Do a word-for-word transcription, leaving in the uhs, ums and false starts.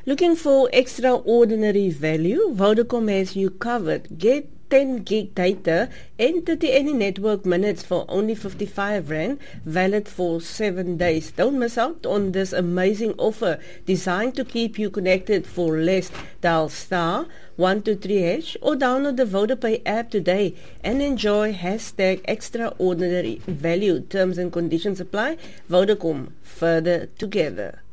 Looking for extraordinary value? Vodacom has you covered. Get ten gig data and thirty any network minutes for only fifty-five rand, valid for seven days. Don't miss out on this amazing offer designed to keep you connected for less. Dial star one two three hash or download the VodaPay app today and enjoy hashtag extraordinary value. Terms and conditions apply. Vodacom, further together.